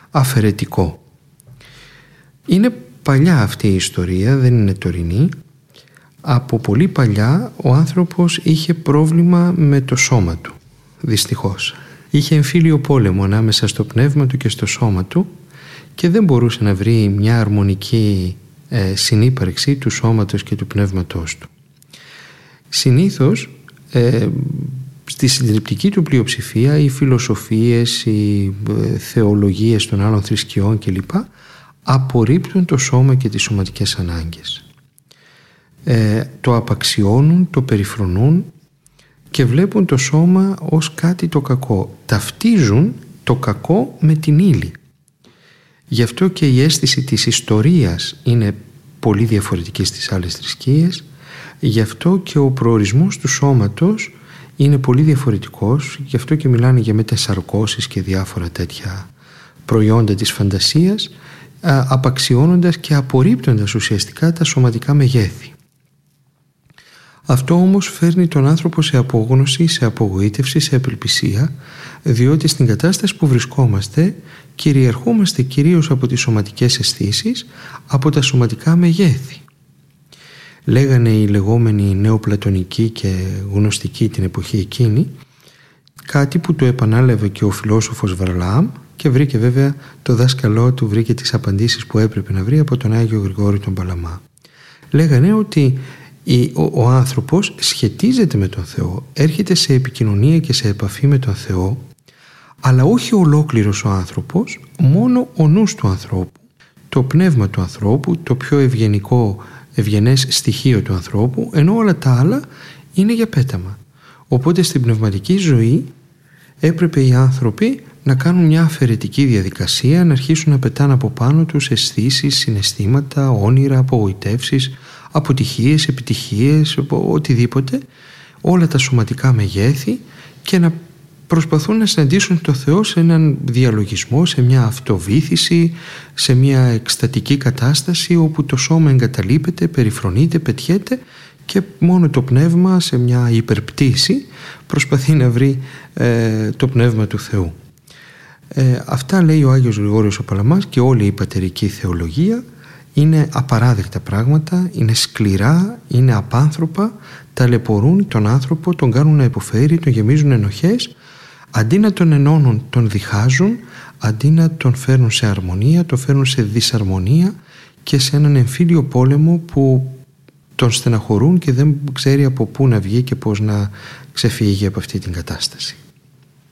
αφαιρετικό. Είναι παλιά αυτή η ιστορία, δεν είναι τωρινή. Από πολύ παλιά ο άνθρωπος είχε πρόβλημα με το σώμα του, δυστυχώς. Είχε εμφύλιο πόλεμο ανάμεσα στο πνεύμα του και στο σώμα του και δεν μπορούσε να βρει μια αρμονική συνύπαρξη του σώματος και του πνεύματός του. Συνήθως στη συντριπτική του πλειοψηφία οι φιλοσοφίες, οι θεολογίες των άλλων θρησκειών κλπ. Απορρίπτουν το σώμα και τις σωματικές ανάγκες. Το απαξιώνουν, το περιφρονούν και βλέπουν το σώμα ως κάτι το κακό. Ταυτίζουν το κακό με την ύλη. Γι' αυτό και η αίσθηση της ιστορίας είναι πολύ διαφορετική στις άλλες θρησκείες. Γι' αυτό και ο προορισμός του σώματος είναι πολύ διαφορετικός. Γι' αυτό και μιλάνε για μετασαρκώσεις και διάφορα τέτοια προϊόντα της φαντασίας, απαξιώνοντας και απορρίπτοντας ουσιαστικά τα σωματικά μεγέθη. Αυτό όμως φέρνει τον άνθρωπο σε απόγνωση, σε απογοήτευση, σε απελπισία, διότι στην κατάσταση που βρισκόμαστε κυριαρχούμαστε κυρίως από τις σωματικές αισθήσεις, από τα σωματικά μεγέθη. Λέγανε οι λεγόμενοι νεοπλατωνικοί και γνωστικοί την εποχή εκείνη, κάτι που το επανάλαβε και ο φιλόσοφος Βαρλάμ και βρήκε βέβαια το δάσκαλό του, βρήκε τις απαντήσεις που έπρεπε να βρει από τον Άγιο Γρηγόρη τον Παλαμά. Λέγανε ότι ο άνθρωπος σχετίζεται με τον Θεό, έρχεται σε επικοινωνία και σε επαφή με τον Θεό, αλλά όχι ολόκληρος ο άνθρωπος, μόνο ο νους του ανθρώπου, το πνεύμα του ανθρώπου, το πιο ευγενές στοιχείο του ανθρώπου, ενώ όλα τα άλλα είναι για πέταμα. Οπότε στην πνευματική ζωή έπρεπε οι άνθρωποι να κάνουν μια αφαιρετική διαδικασία, να αρχίσουν να πετάνε από πάνω τους αισθήσεις, συναισθήματα, όνειρα, απογοητεύσεις, αποτυχίες, επιτυχίες, οτιδήποτε, όλα τα σωματικά μεγέθη, και να προσπαθούν να συναντήσουν το Θεό σε έναν διαλογισμό, σε μια αυτοβήθηση, σε μια εκστατική κατάσταση όπου το σώμα εγκαταλείπεται, περιφρονείται, πετιέται και μόνο το πνεύμα σε μια υπερπτήση προσπαθεί να βρει το πνεύμα του Θεού. Αυτά λέει ο Άγιος Γρηγόριος ο Παλαμάς και όλη η πατερική θεολογία. Είναι απαράδεκτα πράγματα, είναι σκληρά, είναι απάνθρωπα, ταλαιπωρούν τον άνθρωπο, τον κάνουν να υποφέρει, τον γεμίζουν ενοχές. Αντί να τον ενώνουν, τον διχάζουν, αντί να τον φέρνουν σε αρμονία, τον φέρνουν σε δυσαρμονία και σε έναν εμφύλιο πόλεμο που τον στεναχωρούν και δεν ξέρει από πού να βγει και πώς να ξεφύγει από αυτή την κατάσταση.